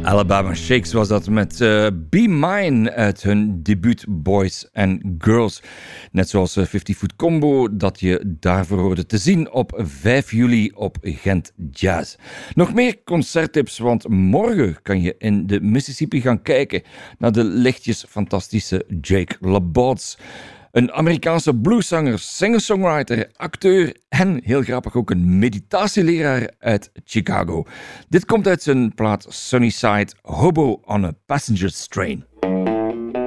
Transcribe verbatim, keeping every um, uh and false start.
Alabama Shakes was dat met uh, Be Mine uit hun debuut Boys and Girls. Net zoals uh, fifty Foot Combo dat je daarvoor hoorde te zien op vijf juli op Gent Jazz. Nog meer concerttips, want morgen kan je in de Mississippi gaan kijken naar de lichtjes fantastische Jake LaBots. Een Amerikaanse blueszanger, singer-songwriter, acteur en, heel grappig, ook een meditatieleraar uit Chicago. Dit komt uit zijn plaat Sunnyside, Hobo on a Passenger's Train.